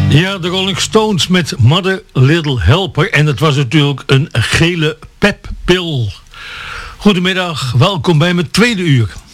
Ja, de Rolling Stones met Mother Little Helper. En het was natuurlijk een gele peppil. Goedemiddag, welkom bij mijn tweede uur.